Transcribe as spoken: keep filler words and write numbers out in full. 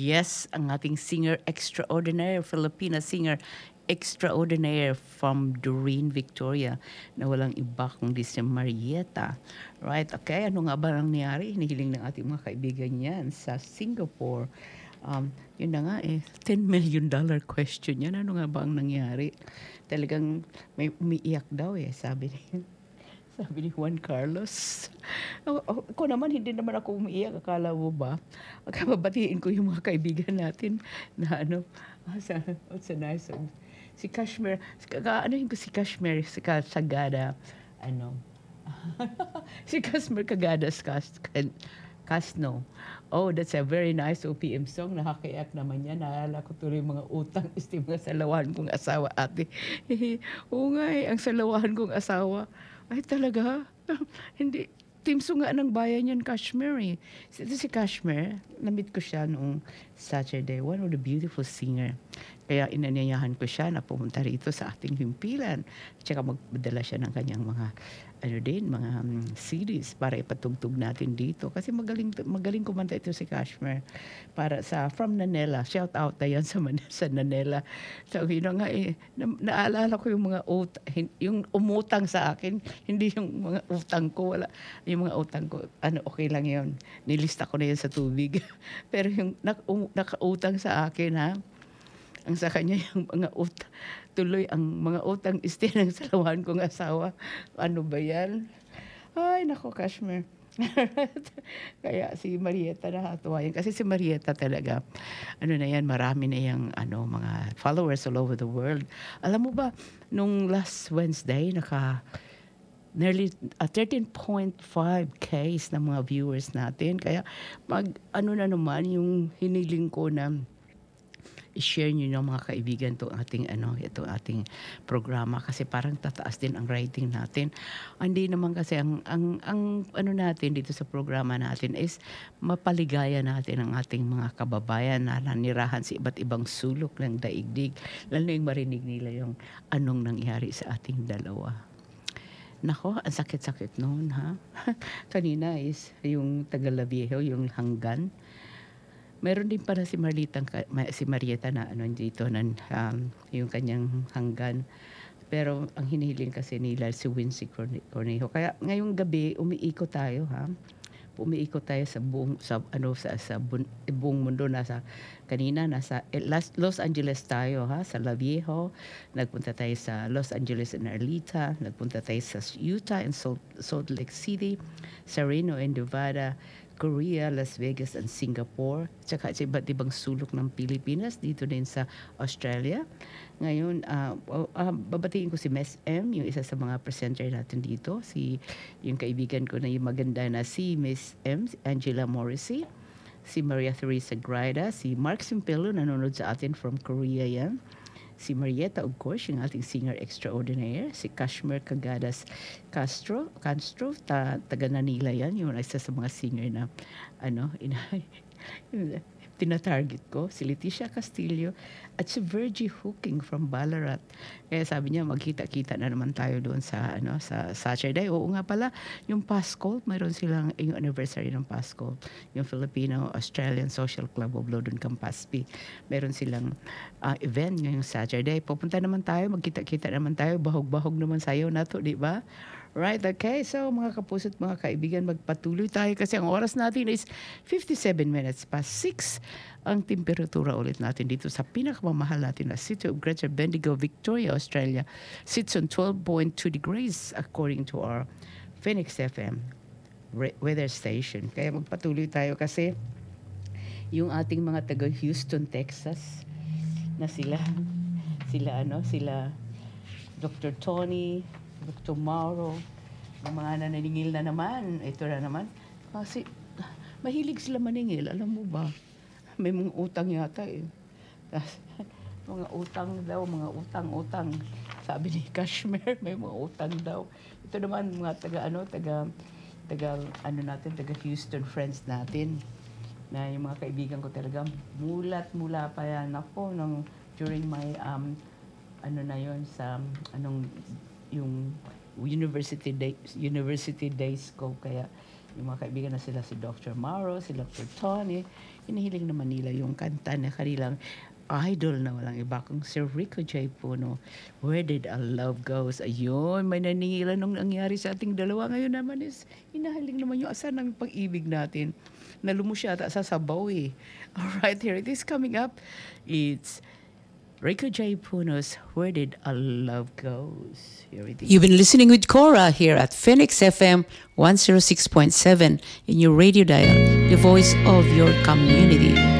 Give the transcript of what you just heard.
Yes, ang ating singer extraordinaire, Filipina singer extraordinaire from Doreen, Victoria, na walang iba kundi si Marieta. Right, okay, ano nga ba nangyari? Hinihiling ng ating mga kaibigan yan sa Singapore. Um, yun na nga eh, ten million dollar question yan. Ano nga ba ang nangyari? Talagang may umiiyak daw eh, sabi niya. Sabi ni Juan Carlos. Ako, ako naman, hindi naman ako umiiyak. Akala mo ba? Magkababatiin ko yung mga kaibigan natin na ano, ah, sa, what's a nice one? Si Kashmir, si, ano yung si Kashmir, si Sagada, ano, si Kashmir Kagadas Kas, Kasno. Oh, that's a very nice O P M song. Nakakaiyak naman yan. Naalala ko tuloy yung mga utang isti mga salawahan kong asawa, ate. Oo nga eh, ang salawahan kong asawa. Ay talaga? Hindi. Team Sunga ng bayan yan, Kashmir eh. Ito si Kashmir, na-meet ko siya noong Saturday. One of the beautiful singer. Kaya inanyayahan ko siya na pumunta rito sa ating himpilan. Tsaka magdala siya ng kanyang mga ano din, mga um, C Ds para ipatugtog natin dito. Kasi magaling magaling kumanta ito si Kashmir. Para sa From Nanela. Shout out na yan sa, sa Nanela. So, yun nga eh, na, naalala ko yung mga ut, yung umutang sa akin, hindi yung mga utang ko. Wala. Yung mga utang ko, ano, okay lang yun. Nilista ko na yan sa tubig. Pero yung nak, um, nakautang sa akin, ha? Ang sa kanya yung mga utang, tuloy ang mga utang isti ng salawan kong asawa. Ano ba yan? Ay, nako, Kashmir. Kaya si Marieta nakatuwa yan. Kasi si Marieta talaga, ano na yan, marami na yung ano, mga followers all over the world. Alam mo ba, nung last Wednesday, naka nearly uh, thirteen point five K na mga viewers natin. Kaya mag, ano na naman, yung hiniling ko na i-share nyo ng mga kaibigan to ating ano, ito ating programa kasi parang tataas din ang rating natin. Hindi naman kasi ang ang ang ano natin dito sa programa natin is mapaligaya natin ang ating mga kababayan na nanirahan sa iba't ibang sulok ng daigdig. Lalo yung marinig nila yung anong nangyari sa ating dalawa. Nako, ang sakit-sakit noon, ha? Kanina is yung Tagalaviejo, yung hanggan. Meron din para si Marlita, si Marieta na ano dito ng um, yung kanyang hanggan. Pero ang hinihiling kasi nila si Wincy Cornejo. Kaya ngayong gabi umiikot tayo, ha. Umiikot tayo sa buong sa ano sa sa buong mundo. Nasa kanina nasa Los Angeles tayo, ha, sa La Viejo. Nagpunta tayo sa Los Angeles and Arleta, nagpunta tayo sa Utah and Salt, Salt Lake City, sa Reno and Nevada, Korea, Las Vegas, and Singapore. Tsaka sa iba't ibang sulok ng Pilipinas, dito din sa Australia. Ngayon, uh, uh, babatiin ko si Miss M, yung isa sa mga presenter natin dito. Si, yung kaibigan ko na yung maganda na si Miss M, Angela Morrissey. Si Maria Theresa Graida, si Mark Simpelo, nanonood sa atin from Korea yan. Si Marieta, of course, yung ating singer extraordinaire. Si Kashmir Kagadas Castro, Castro ta, taga Manila yan. Yung isa sa mga singer na, ano, ina, tina-target ko. Si Leticia Castillo at si Virgie Hooking from Ballarat. Kaya sabi niya, magkita-kita na naman tayo doon sa, ano, sa Saturday. Oo nga pala, yung Pascol, mayroon silang yung anniversary ng Pascol. Yung Filipino-Australian Social Club of Lodon Campaspe. Meron silang uh, event ngayong Saturday. Pupunta naman tayo, magkita-kita naman tayo. Bahog-bahog naman sayo na to, di ba? Right, okay. So, mga kapuso at mga kaibigan, magpatuloy tayo kasi ang oras natin is fifty-seven minutes past six. Ang temperatura ulit natin dito sa pinakamamahal natin na City of Greater Bendigo, Victoria, Australia, sits on twelve point two degrees according to our Phoenix F M weather station. Kaya magpatuloy tayo kasi yung ating mga taga Houston, Texas, na sila, sila ano, sila Doctor Tony, Doctor Mauro, mga nananingil na naman. Ito na naman. Kasi mahilig sila maningil. Alam mo ba? May mga utang yata eh. Mga utang daw, mga utang-utang. Sabi ni Kashmir, may mga utang daw. Ito naman mga taga ano, taga taga ano natin, taga Houston friends natin. Na yung mga kaibigan ko talaga mulat mula pa yan ako nung during my um ano na yon sa anong yung university day, university days ko. Kaya Yung mga kaibigan na sila si Doctor Mauro, si Doctor Tony, hinihiling naman nila yung kanta na kanilang idol na walang iba kung si Rico J. Puno. Where did our love goes? Ayun, may naningilan nung nangyari sa ating dalawa. Ngayon naman is, hinahiling naman yung asan ng pag-ibig natin na lumusya ata sa sabaw eh. Alright, here it is coming up. It's Rico J. Puno's Where Did Our Love Goes. Here it is. You've been listening with Cora here at Phoenix F M one oh six point seven in your radio dial, the voice of your community.